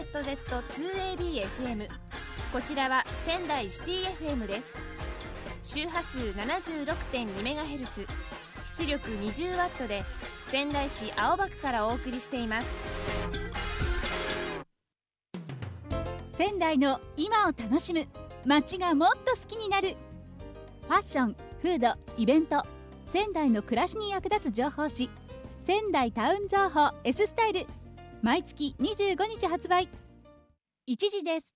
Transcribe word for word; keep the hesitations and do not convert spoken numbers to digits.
ゼットゼットツーエービーエフエム、 こちらは仙台シティ エフエム です。周波数 ななじゅうろくてんにメガヘルツ、 出力 にじゅうワット で仙台市青葉区からお送りしています。 仙台の今を楽しむ、街がもっと好きになる。ファッション、フード、イベント、仙台の暮らしに役立つ情報誌、仙台タウン情報 S スタイル、毎月にじゅうごにち発売。いちじです。